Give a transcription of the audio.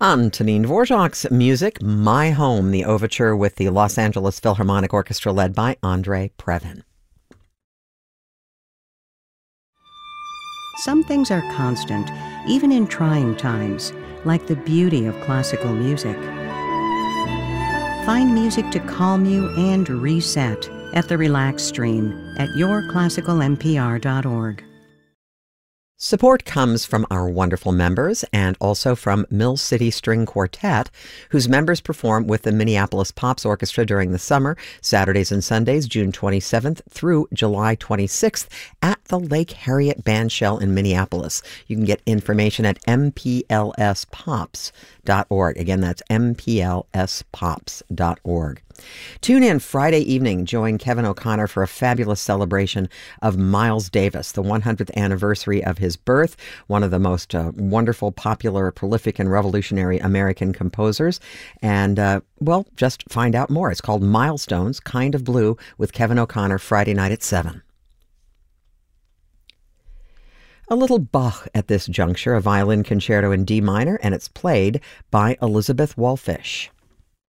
Antonin Dvorak's music, My Home, the overture with the Los Angeles Philharmonic Orchestra led by Andrei Previn. Some things are constant, even in trying times, like the beauty of classical music. Find music to calm you and reset at the Relax Stream at yourclassicalnpr.org. Support comes from our wonderful members and also from Mill City String Quartet, whose members perform with the Minneapolis Pops Orchestra during the summer, Saturdays and Sundays, June 27th through July 26th at the Lake Harriet Bandshell in Minneapolis. You can get information at mplspops.org. Again, that's mplspops.org. Tune in Friday evening. Join Kevin O'Connor for a fabulous celebration of Miles Davis, the 100th anniversary of his birth, one of the most wonderful, popular, prolific, and revolutionary American composers. And, just find out more. It's called Milestones, Kind of Blue, with Kevin O'Connor, Friday night at 7. A little Bach at this juncture, a violin concerto in D minor, and it's played by Elizabeth Wallfish.